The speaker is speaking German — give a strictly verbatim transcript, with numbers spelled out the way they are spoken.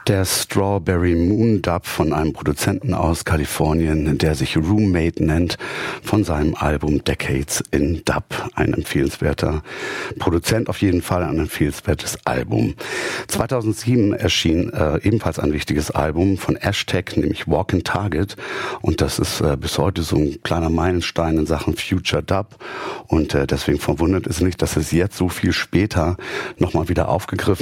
Der Strawberry Moon Dub von einem Produzenten aus Kalifornien, der sich Roommate nennt, von seinem Album Decades in Dub. Ein empfehlenswerter Produzent, auf jeden Fall ein empfehlenswertes Album. zweitausendsieben erschien äh, ebenfalls ein wichtiges Album von Ashtag, nämlich Walking Target. Und das ist äh, bis heute so ein kleiner Meilenstein in Sachen Future Dub. Und äh, deswegen verwundert es nicht, dass es jetzt so viel später nochmal wieder aufgegriffen